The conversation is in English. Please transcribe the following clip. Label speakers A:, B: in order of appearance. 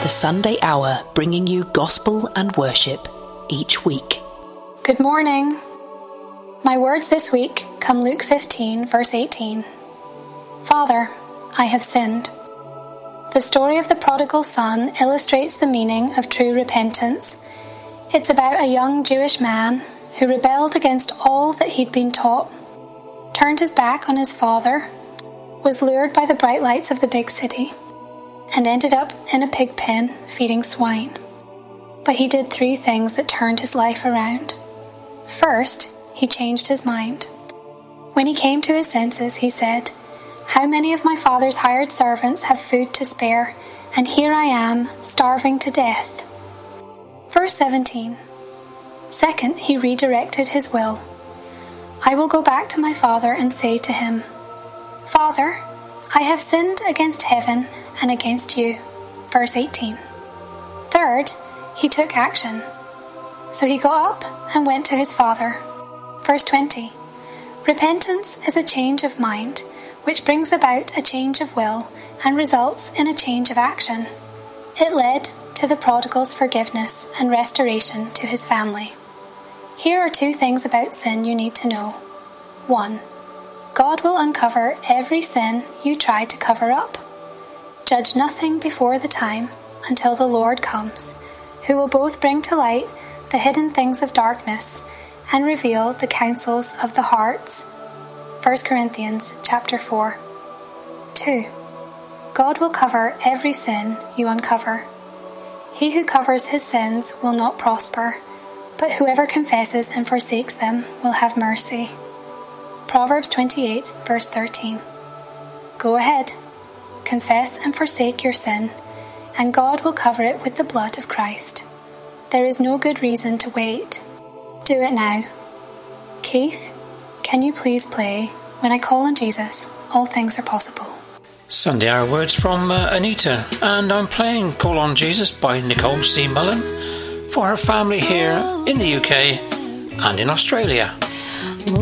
A: The Sunday Hour, bringing you gospel and worship each week.
B: Good morning. My words this week come Luke 15, verse 18. Father, I have sinned. The story of the prodigal son illustrates the meaning of true repentance. It's about a young Jewish man who rebelled against all that he'd been taught, turned his back on his father, was lured by the bright lights of the big city, and ended up in a pig pen feeding swine. But he did 3 things that turned his life around. First, he changed his mind. When he came to his senses, he said, "How many of my father's hired servants have food to spare, and here I am, starving to death?" Verse 17. Second, he redirected his will. "I will go back to my father and say to him, 'Father, I have sinned against heaven and against you.'" Verse 18. Third, he took action. So he got up and went to his father. Verse 20. Repentance is a change of mind, which brings about a change of will and results in a change of action. It led to the prodigal's forgiveness and restoration to his family. Here are 2 things about sin you need to know. 1. God will uncover every sin you try to cover up. Judge nothing before the time until the Lord comes, who will both bring to light the hidden things of darkness and reveal the counsels of the hearts. 1 Corinthians chapter 4. 2. God will cover every sin you uncover. He who covers his sins will not prosper, but whoever confesses and forsakes them will have mercy. Proverbs 28, verse 13. Go ahead, confess and forsake your sin, and God will cover it with the blood of Christ. There is no good reason to wait. Do it now. Keith, can you please play "When I Call on Jesus, All Things Are Possible"?
C: Sunday Hour words from Anita, and I'm playing "Call on Jesus" by Nicole C. Mullen for her family here in the UK and in Australia.